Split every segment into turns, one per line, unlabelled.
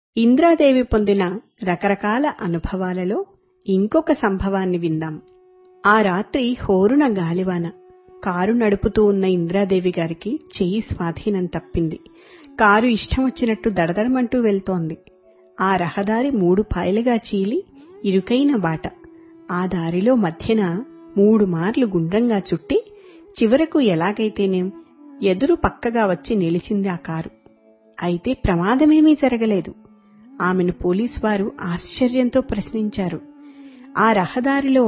ఇంద్రాదేవి పొందిన రకరకాల అనుభవాలలో ఇంకొక సంభవాన్ని విందాం. ఆ రాత్రి హోరున గాలివాన. కారు నడుపుతూ ఉన్న ఇంద్రాదేవి గారికి చెయ్యి స్వాధీనం తప్పింది. కారు ఇష్టం వచ్చినట్టు దడదడమంటూ వెళ్తోంది. ఆ రహదారి 3 పాయలుగా చీలి ఇరుకైన బాట. ఆ దారిలో మధ్యన 3 మార్లు గుండ్రంగా చుట్టి చివరకు ఎలాగైతేనేం ఎదురు పక్కగా వచ్చి నిలిచింది ఆ కారు. అయితే ప్రమాదమేమీ జరగలేదు. ఆమెను పోలీసువారు ఆశ్చర్యంతో ప్రశ్నించారు. ఆ రహదారిలో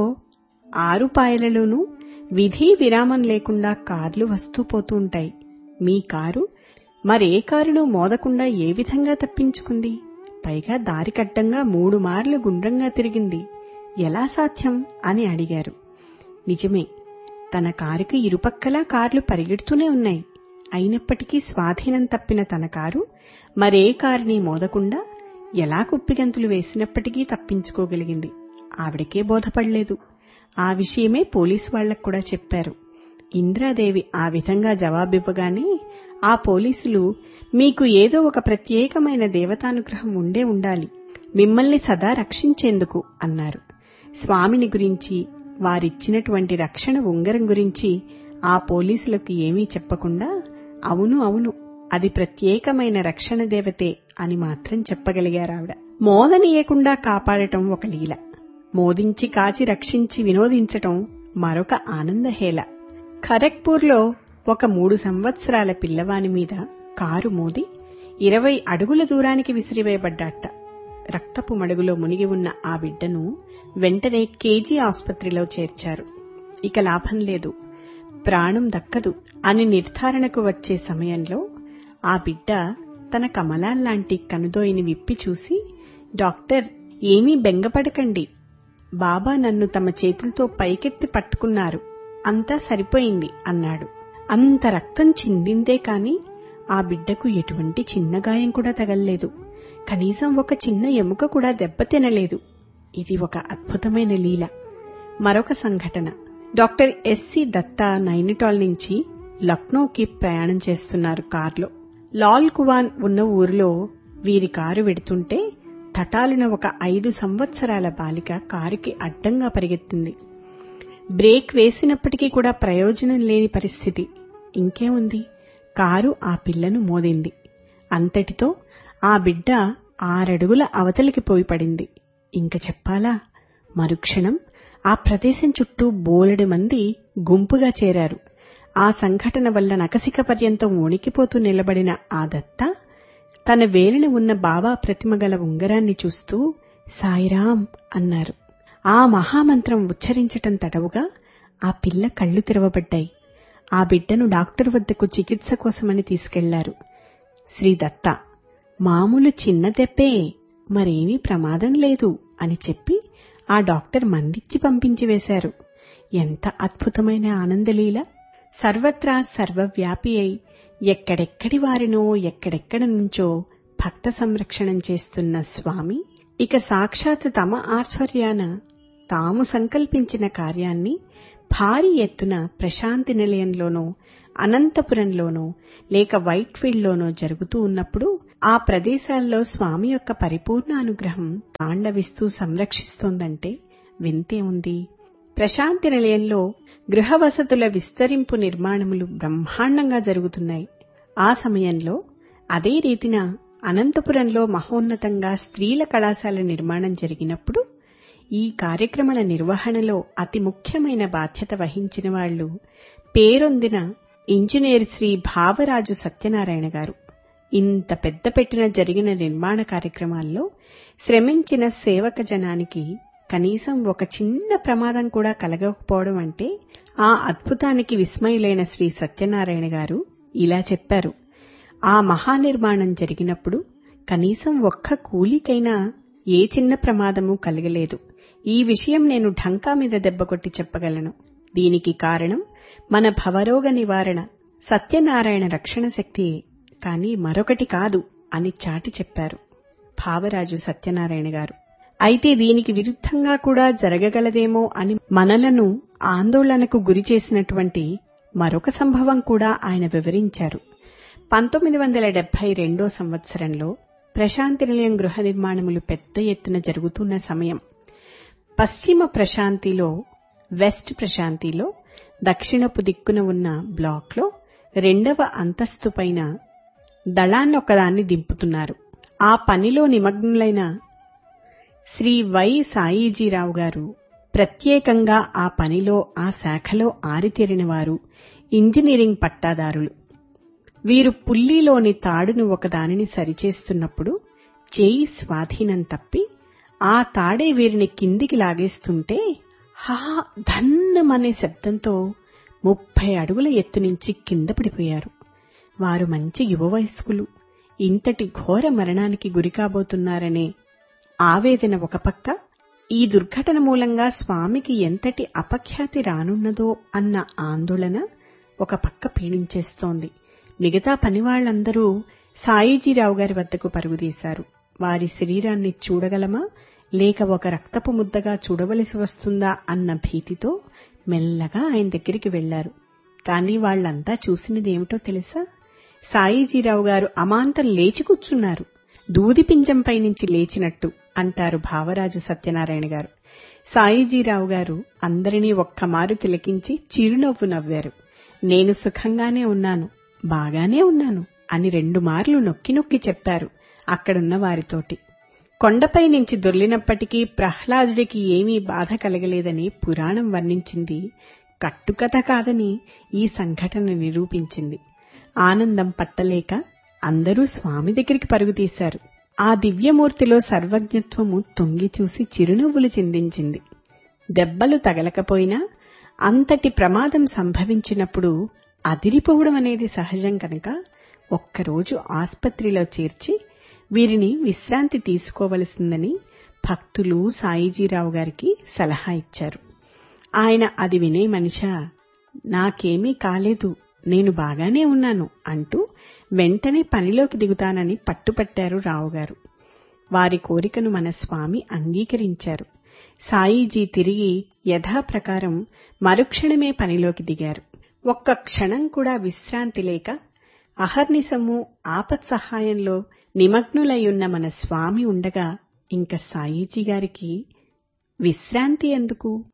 6 పాయలలోనూ విధి విరామం లేకుండా కార్లు వస్తూ పోతూ ఉంటాయి. మీ కారు మరే కారును మోదకుండా ఏ విధంగా తప్పించుకుంది? పైగా దారికడ్డంగా 3 మార్లు గుండ్రంగా తిరిగింది. ఎలా సాధ్యం అని అడిగారు. నిజమే, తన కారుకి ఇరుపక్కలా కార్లు పరిగెడుతూనే ఉన్నాయి. అయినప్పటికీ స్వాధీనం తప్పిన తన కారు మరే కారుని మోదకుండా ఎలా కుప్పిగంతులు వేసినప్పటికీ తప్పించుకోగలిగింది. ఆవిడకే బోధపడలేదు. ఆ విషయమే పోలీసు వాళ్లకు కూడా చెప్పారు. ఇంద్రాదేవి ఆ విధంగా జవాబివ్వగానే ఆ పోలీసులు, మీకు ఏదో ఒక ప్రత్యేకమైన దేవతానుగ్రహం ఉండే ఉండాలి, మిమ్మల్ని సదా రక్షించేందుకు అన్నారు. స్వామిని గురించి, వారిచ్చినటువంటి రక్షణ ఉంగరం గురించి ఆ పోలీసులకు ఏమీ చెప్పకుండా, అవును అవును, అది ప్రత్యేకమైన రక్షణ దేవతే అని మాత్రం చెప్పగలిగారావిడ. మోదనీయకుండా కాపాడటం ఒక లీల, మోదించి కాచి రక్షించి వినోదించటం మరొక ఆనందహేళ. ఖరగ్పూర్లో ఒక 3 సంవత్సరాల పిల్లవాని మీద కారు మోది 20 అడుగుల దూరానికి విసిరివేయబడ్డాట. రక్తపు మడుగులో మునిగి ఉన్న ఆ బిడ్డను వెంటనే కేజీ ఆసుపత్రిలో చేర్చారు. ఇక లాభం లేదు, ప్రాణం దక్కదు అని నిర్ధారణకు వచ్చే సమయంలో ఆ బిడ్డ తన కమలాల్లాంటి కనుదోయిని విప్పి చూసి, డాక్టర్, ఏమీ బెంగపడకండి, బాబా నన్ను తమ చేతులతో పైకెత్తి పట్టుకున్నారు, అంతా సరిపోయింది అన్నాడు. అంత రక్తం చిందిందే కాని ఆ బిడ్డకు ఎటువంటి చిన్న గాయం కూడా తగల్లేదు. కనీసం ఒక చిన్న ఎముక కూడా దెబ్బతినలేదు. ఇది ఒక అద్భుతమైన లీల. మరొక సంఘటన. డాక్టర్ ఎస్సి దత్తా నైనిటాల్ నుంచి లక్నోకి ప్రయాణం చేస్తున్నారు కారులో. లాల్ కువాన్ ఉన్న ఊరిలో వీరి కారు వెడుతుంటే తటాలున ఒక 5 సంవత్సరాల బాలిక కారుకి అడ్డంగా పరిగెత్తింది. బ్రేక్ వేసినప్పటికీ కూడా ప్రయోజనం లేని పరిస్థితి. ఇంకేముంది, కారు ఆ పిల్లను మోదింది. అంతటితో ఆ బిడ్డ 6 అడుగుల అవతలికి పోయి పడింది. ఇంక చెప్పాలా? మరుక్షణం ఆ ప్రదేశం చుట్టూ బోలెడు మంది గుంపుగా చేరారు. ఆ సంఘటన వల్ల నకసిక పర్యంతం వణికిపోతూ నిలబడిన ఆ దత్త తన వేలిన ఉన్న బాబా ప్రతిమ గల ఉంగరాన్ని చూస్తూ సాయిరాం అన్నారు. ఆ మహామంత్రం ఉచ్చరించటం తడవుగా ఆ పిల్ల కళ్ళు తెరవబడ్డాయి. ఆ బిడ్డను డాక్టర్ వద్దకు చికిత్స కోసమని తీసుకెళ్లారు. శ్రీ దత్త, మామూలు చిన్న దెబ్బే, మరేమీ ప్రమాదం లేదు అని చెప్పి ఆ డాక్టర్ మందిచ్చి పంపించి వేశారు. ఎంత అద్భుతమైన ఆనందలీల! సర్వత్రా సర్వవ్యాపి అయి ఎక్కడెక్కడి వారినో ఎక్కడెక్కడ నుంచో భక్త సంరక్షణం చేస్తున్న స్వామి ఇక సాక్షాత్ తమ ఆధ్వర్యాన తాము సంకల్పించిన కార్యాన్ని భారీ ఎత్తున ప్రశాంతి నిలయంలోనో, అనంతపురంలోనో లేక వైట్ఫీల్డ్లోనో జరుగుతూ ఉన్నప్పుడు ఆ ప్రదేశాల్లో స్వామి యొక్క పరిపూర్ణ అనుగ్రహం తాండవిస్తూ సంరక్షిస్తోందంటే వింతే ఉంది. ప్రశాంతి నిలయంలో గృహవసతుల విస్తరింపు నిర్మాణములు బ్రహ్మాండంగా జరుగుతున్నాయి. ఆ సమయంలో అదే రీతిన అనంతపురంలో మహోన్నతంగా స్త్రీల కళాశాల నిర్మాణం జరిగినప్పుడు ఈ కార్యక్రమాల నిర్వహణలో అతి ముఖ్యమైన బాధ్యత వహించిన వాళ్లు పేరొందిన ఇంజనీర్ శ్రీ భావరాజు సత్యనారాయణ గారు. ఇంత పెద్ద పెట్టిన జరిగిన నిర్మాణ కార్యక్రమాల్లో శ్రమించిన సేవక జనానికి కనీసం ఒక చిన్న ప్రమాదం కూడా కలగకపోవడం అంటే ఆ అద్భుతానికి విస్మయులైన శ్రీ సత్యనారాయణ గారు ఇలా చెప్పారు. ఆ మహానిర్మాణం జరిగినప్పుడు కనీసం ఒక్క కూలీకైనా ఏ చిన్న ప్రమాదమూ కలగలేదు. ఈ విషయం నేను ఢంకా మీద దెబ్బకొట్టి చెప్పగలను. దీనికి కారణం మన భవరోగ నివారణ సత్యనారాయణ రక్షణ శక్తియే, కాని మరొకటి కాదు అని చాటి చెప్పారు భావరాజు సత్యనారాయణ గారు. అయితే దీనికి విరుద్ధంగా కూడా జరగగలదేమో అని మనలను ఆందోళనకు గురి చేసినటువంటి మరొక సంభవం కూడా ఆయన వివరించారు. 1972 సంవత్సరంలో ప్రశాంతి నిలయం గృహ నిర్మాణములు పెద్ద ఎత్తున జరుగుతున్న సమయం. పశ్చిమ ప్రశాంతిలో, వెస్ట్ ప్రశాంతిలో దక్షిణపు దిక్కున ఉన్న బ్లాక్లో 2వ అంతస్తు పైన దళాన్నొకదాన్ని దింపుతున్నారు. ఆ పనిలో నిమగ్నులైన శ్రీ వై సాయిజీరావు గారు ప్రత్యేకంగా ఆ పనిలో, ఆ శాఖలో ఆరితేరినవారు, ఇంజనీరింగ్ పట్టాదారులు. వీరు పుల్లీలోని తాడును ఒకదానిని సరిచేస్తున్నప్పుడు చేయి స్వాధీనం తప్పి ఆ తాడే వీరిని కిందికి లాగేస్తుంటే హా ధన్నమనే శబ్దంతో 30 అడుగుల ఎత్తు నుంచి కింద పడిపోయారు. వారు మంచి యువ వయస్కులు. ఇంతటి ఘోర మరణానికి గురికాబోతున్నారనే ఆవేదన ఒక పక్క, ఈ దుర్ఘటన మూలంగా స్వామికి ఎంతటి అపఖ్యాతి రానున్నదో అన్న ఆందోళన ఒక పక్క పీడించేస్తోంది. మిగతా పనివాళ్లందరూ సాయిజీరావు గారి వద్దకు పరుగుదీశారు. వారి శరీరాన్ని చూడగలమా, లేక ఒక రక్తపు ముద్దగా చూడవలసి వస్తుందా అన్న భీతితో మెల్లగా ఆయన దగ్గరికి వెళ్లారు. కాని వాళ్లంతా చూసినదేమిటో తెలుసా? సాయిజీరావు గారు అమాంతం లేచి కూర్చున్నారు. దూదిపింజంపై నుంచి లేచినట్టు అంటారు భావరాజు సత్యనారాయణ గారు. సాయిజీరావు గారు అందరినీ ఒక్కమారు తిలకించి చిరునవ్వు నవ్వారు. నేను సుఖంగానే ఉన్నాను, బాగానే ఉన్నాను అని 2 మార్లు నొక్కి నొక్కి చెప్పారు అక్కడున్న వారితోటి. కొండపై నుంచి దొర్లినప్పటికీ ప్రహ్లాదుడికి ఏమీ బాధ కలగలేదని పురాణం వర్ణించింది. కట్టుకథ కాదని ఈ సంఘటన నిరూపించింది. ఆనందం పట్టలేక అందరూ స్వామి దగ్గరికి పరుగుతీశారు. ఆ దివ్యమూర్తిలో సర్వజ్ఞత్వము తొంగి చూసి చిరునవ్వులు చిందించింది. దెబ్బలు తగలకపోయినా అంతటి ప్రమాదం సంభవించినప్పుడు అదిరిపోవడం అనేది సహజం కనుక ఒక్కరోజు ఆస్పత్రిలో చేర్చి వీరిని విశ్రాంతి తీసుకోవలసిందని భక్తులు సాయిజీరావు గారికి సలహా ఇచ్చారు. ఆయన అది వినే మనిషా, నాకేమీ కాలేదు, నేను బాగానే ఉన్నాను అంటూ వెంటనే పనిలోకి దిగుతానని పట్టుపట్టారు రావుగారు. వారి కోరికను మన స్వామి అంగీకరించారు. సాయిజీ తిరిగి యథాప్రకారం మరుక్షణమే పనిలోకి దిగారు. ఒక్క క్షణం కూడా విశ్రాంతి లేక అహర్నిశము ఆపత్సహాయంలో నిమగ్నులయ్యున్న మన స్వామి ఉండగా ఇంక సాయిజీ గారికి విశ్రాంతి ఎందుకు?